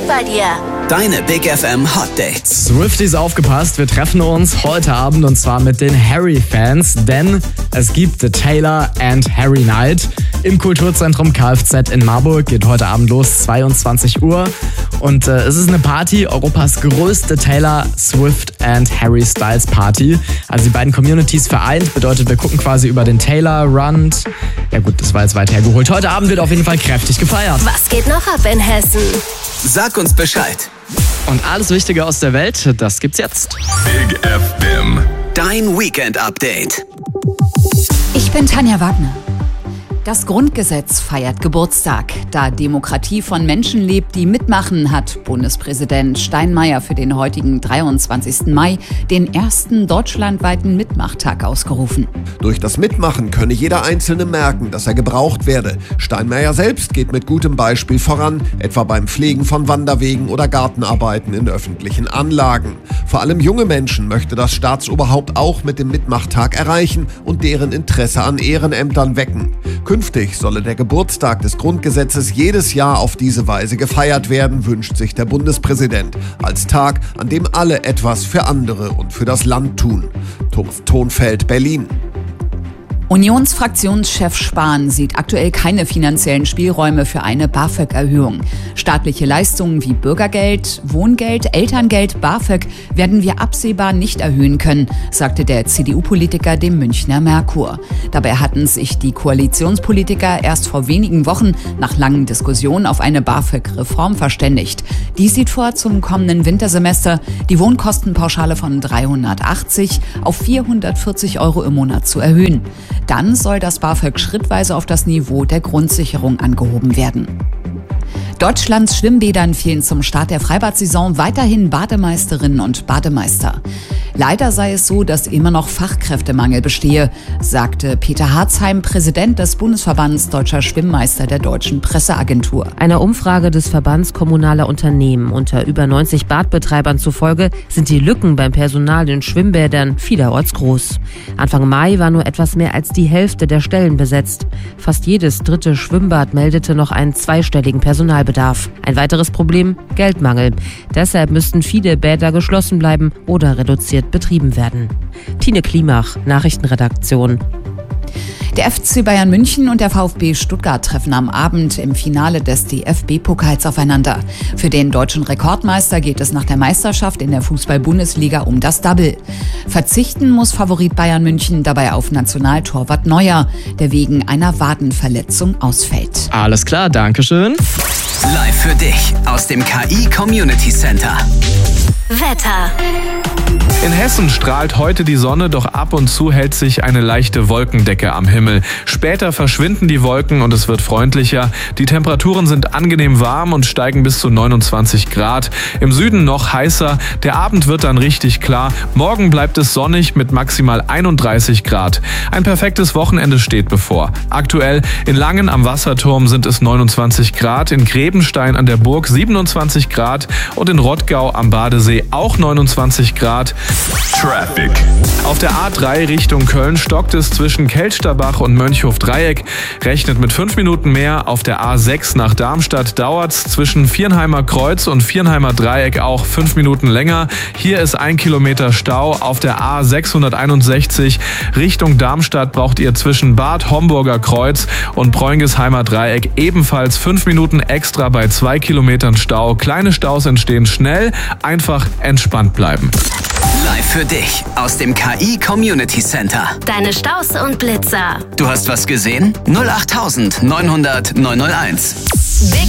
Update bei dir. Deine Big FM Hot Dates. Swifties, aufgepasst, wir treffen uns heute Abend und zwar mit den Harry-Fans, denn es gibt The Taylor and Harry Night im Kulturzentrum Kfz in Marburg. Geht heute Abend los, 22 Uhr. Und es ist eine Party, Europas größte Taylor, Swift and Harry Styles Party. Also die beiden Communities vereint, bedeutet, wir gucken quasi über den Taylor Run. Ja gut, das war jetzt weit hergeholt. Heute Abend wird auf jeden Fall kräftig gefeiert. Was geht noch ab in Hessen? Sag uns Bescheid. Und alles Wichtige aus der Welt, das gibt's jetzt. Big FM. Dein Weekend-Update. Ich bin Tanja Wagner. Das Grundgesetz feiert Geburtstag. Da Demokratie von Menschen lebt, die mitmachen, hat Bundespräsident Steinmeier für den heutigen 23. Mai den ersten deutschlandweiten Mitmachtag ausgerufen. Durch das Mitmachen könne jeder Einzelne merken, dass er gebraucht werde. Steinmeier selbst geht mit gutem Beispiel voran, etwa beim Pflegen von Wanderwegen oder Gartenarbeiten in öffentlichen Anlagen. Vor allem junge Menschen möchte das Staatsoberhaupt auch mit dem Mitmachtag erreichen und deren Interesse an Ehrenämtern wecken. Künftig solle der Geburtstag des Grundgesetzes jedes Jahr auf diese Weise gefeiert werden, wünscht sich der Bundespräsident. Als Tag, an dem alle etwas für andere und für das Land tun. Tonfeld, Berlin. Unionsfraktionschef Spahn sieht aktuell keine finanziellen Spielräume für eine BAföG-Erhöhung. Staatliche Leistungen wie Bürgergeld, Wohngeld, Elterngeld, BAföG werden wir absehbar nicht erhöhen können, sagte der CDU-Politiker dem Münchner Merkur. Dabei hatten sich die Koalitionspolitiker erst vor wenigen Wochen nach langen Diskussionen auf eine BAföG-Reform verständigt. Die sieht vor, zum kommenden Wintersemester die Wohnkostenpauschale von 380 auf 440 € im Monat zu erhöhen. Dann soll das BAföG schrittweise auf das Niveau der Grundsicherung angehoben werden. Deutschlands Schwimmbädern fehlen zum Start der Freibad-Saison weiterhin Bademeisterinnen und Bademeister. Leider sei es so, dass immer noch Fachkräftemangel bestehe, sagte Peter Harzheim, Präsident des Bundesverbands Deutscher Schwimmmeister der Deutschen Presseagentur. Einer Umfrage des Verbands kommunaler Unternehmen unter über 90 Badbetreibern zufolge sind die Lücken beim Personal in Schwimmbädern vielerorts groß. Anfang Mai war nur etwas mehr als die Hälfte der Stellen besetzt. Fast jedes dritte Schwimmbad meldete noch einen zweistelligen Personalbedarf. Ein weiteres Problem: Geldmangel. Deshalb müssten viele Bäder geschlossen bleiben oder reduziert betrieben werden. Tine Klimach, Nachrichtenredaktion. Der FC Bayern München und der VfB Stuttgart treffen am Abend im Finale des DFB-Pokals aufeinander. Für den deutschen Rekordmeister geht es nach der Meisterschaft in der Fußball-Bundesliga um das Double. Verzichten muss Favorit Bayern München dabei auf Nationaltorwart Neuer, der wegen einer Wadenverletzung ausfällt. Alles klar, Dankeschön. Live für dich aus dem KI Community Center. Wetter. In Hessen strahlt heute die Sonne, doch ab und zu hält sich eine leichte Wolkendecke am Himmel. Später verschwinden die Wolken und es wird freundlicher. Die Temperaturen sind angenehm warm und steigen bis zu 29 Grad. Im Süden noch heißer. Der Abend wird dann richtig klar. Morgen bleibt es sonnig mit maximal 31 Grad. Ein perfektes Wochenende steht bevor. Aktuell in Langen am Wasserturm sind es 29 Grad, in Grebenstein an der Burg 27 Grad und in Rottgau am Badesee auch 29 Grad. Traffic. Auf der A3 Richtung Köln stockt es zwischen Kelsterbach und Mönchhof-Dreieck. Rechnet mit 5 Minuten mehr. Auf der A6 nach Darmstadt dauert es zwischen Viernheimer Kreuz und Viernheimer Dreieck auch 5 Minuten länger. Hier ist 1 Kilometer Stau. Auf der A661 Richtung Darmstadt braucht ihr zwischen Bad Homburger Kreuz und Bräungesheimer Dreieck ebenfalls 5 Minuten extra bei 2 Kilometern Stau. Kleine Staus entstehen schnell. Einfach entspannt bleiben. Live für dich aus dem KI Community Center. Deine Staus und Blitzer. Du hast was gesehen? 08900 901. Big